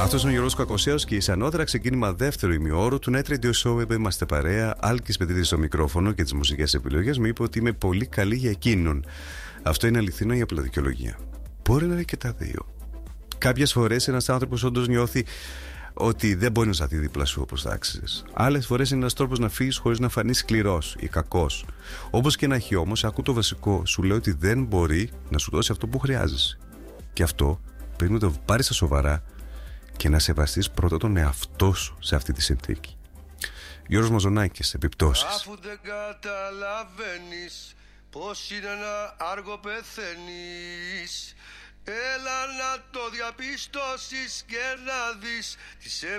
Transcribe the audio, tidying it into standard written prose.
Αυτός είναι ο Γιώργος Κακοσέος και η Σανόδρα, ξεκίνημα δεύτερο ημιώρο του Net Radio Show. Εδώ είμαστε παρέα. Άλκης Πετρίδης στο μικρόφωνο και τις μουσικές επιλογές. Μου είπε ότι είμαι πολύ καλή για εκείνον. Αυτό είναι αληθινό ή απλά δικαιολογία? Μπορεί να είναι και τα δύο. Κάποιες φορές ένας άνθρωπος όντως νιώθει ότι δεν μπορεί να σταθεί δίπλα σου όπως θα άξιζες. Άλλες φορές είναι ένας τρόπος να φύγεις χωρίς να φανείς σκληρός ή κακός. Όπως και να έχει όμως, άκου το βασικό. Σου λέει ότι δεν μπορεί να σου δώσει αυτό που χρειάζεσαι. Και αυτό πρέπει να το πάρεις στα σοβαρά και να σεβαστείς πρώτα τον εαυτό σου σε αυτή τη συνθήκη. Γιώργος Μαζονάκης, επιπτώσεις. Αφού δεν καταλαβαίνεις πως είναι να άργο πεθαίνεις, έλα να το διαπιστώσεις και να δεις τις